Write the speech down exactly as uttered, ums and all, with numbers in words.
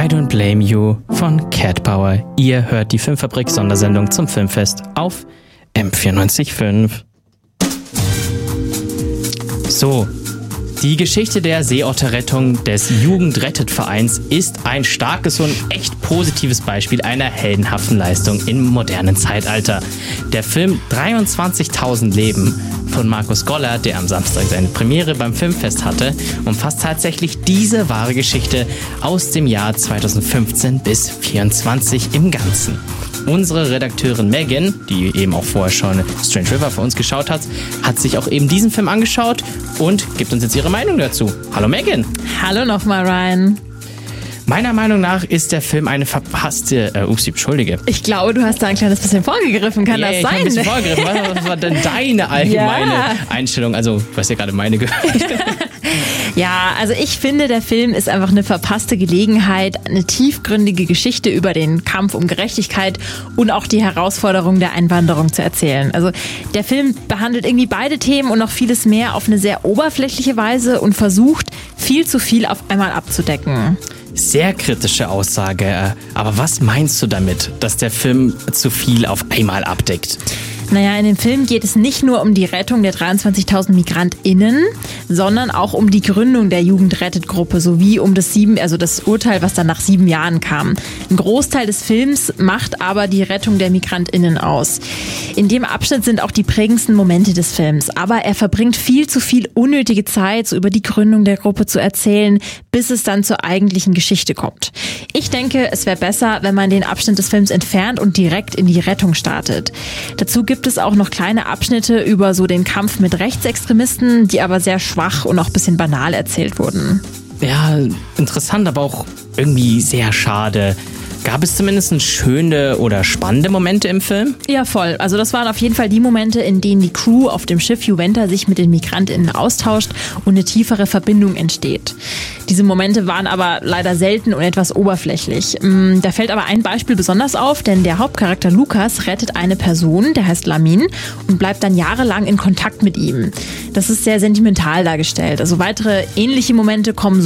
I Don't Blame You von Cat Power. Ihr hört die Filmfabrik-Sondersendung zum Filmfest auf M vierundneunzig Komma fünf. So, die Geschichte der Seeotterrettung des Jugendrettet-Vereins ist ein starkes und echt positives Beispiel einer heldenhaften Leistung im modernen Zeitalter. Der Film dreiundzwanzigtausend Leben von Markus Goller, der am Samstag seine Premiere beim Filmfest hatte, umfasst tatsächlich diese wahre Geschichte aus dem Jahr zweitausendfünfzehn bis vierundzwanzig im Ganzen. Unsere Redakteurin Megan, die eben auch vorher schon Strange River für uns geschaut hat, hat sich auch eben diesen Film angeschaut und gibt uns jetzt ihre Meinung dazu. Hallo Megan. Hallo nochmal Ryan. Meiner Meinung nach ist der Film eine verpasste... Äh, ups, entschuldige. Ich glaube, du hast da ein kleines bisschen vorgegriffen. Kann yeah, das ich sein? Ich habe ein bisschen vorgegriffen. Was, was war denn deine allgemeine ja. Einstellung? Also, du hast ja gerade meine gehört. Ja, also ich finde, der Film ist einfach eine verpasste Gelegenheit, eine tiefgründige Geschichte über den Kampf um Gerechtigkeit und auch die Herausforderung der Einwanderung zu erzählen. Also der Film behandelt irgendwie beide Themen und noch vieles mehr auf eine sehr oberflächliche Weise und versucht, viel zu viel auf einmal abzudecken. Sehr kritische Aussage. Aber was meinst du damit, dass der Film zu viel auf einmal abdeckt? Naja, in dem Film geht es nicht nur um die Rettung der dreiundzwanzigtausend MigrantInnen, sondern auch um die Gründung der Jugendrettet-Gruppe sowie um das sieben, also das Urteil, was dann nach sieben Jahren kam. Ein Großteil des Films macht aber die Rettung der MigrantInnen aus. In dem Abschnitt sind auch die prägendsten Momente des Films, aber er verbringt viel zu viel unnötige Zeit, so über die Gründung der Gruppe zu erzählen, bis es dann zur eigentlichen Geschichte kommt. Ich denke, es wäre besser, wenn man den Abschnitt des Films entfernt und direkt in die Rettung startet. Dazu gibt gibt es auch noch kleine Abschnitte über so den Kampf mit Rechtsextremisten, die aber sehr schwach und auch ein bisschen banal erzählt wurden. Ja, interessant, aber auch irgendwie sehr schade. Gab es zumindest schöne oder spannende Momente im Film? Ja, voll. Also das waren auf jeden Fall die Momente, in denen die Crew auf dem Schiff Juventa sich mit den MigrantInnen austauscht und eine tiefere Verbindung entsteht. Diese Momente waren aber leider selten und etwas oberflächlich. Da fällt aber ein Beispiel besonders auf, denn der Hauptcharakter Lukas rettet eine Person, der heißt Lamin, und bleibt dann jahrelang in Kontakt mit ihm. Das ist sehr sentimental dargestellt. Also weitere ähnliche Momente kommen so